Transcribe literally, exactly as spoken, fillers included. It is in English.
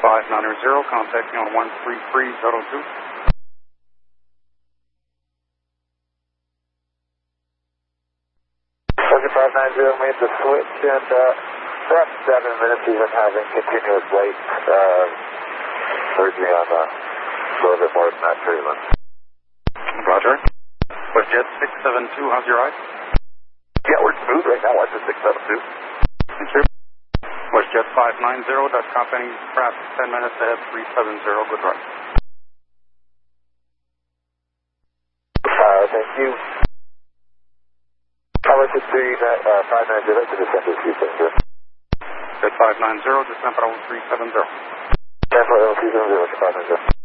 five nine zero, contact me on one three three zero two. Roger five nine zero, made the switch, and uh, for up to seven minutes we've been having continuous late uh, surgery on uh, a little bit more than that treatment. Roger. WestJet six seven two, how's your ride? Yeah, we're smooth right now, watch the six seven two. Thank you. WestJet five nine zero, dot company, perhaps ten minutes ahead, three seven zero, good ride. Uh, thank you. Power to three, uh, five nine zero to December three seven zero. Jet five nine zero, December three seven zero. December three seven zero, five nine zero.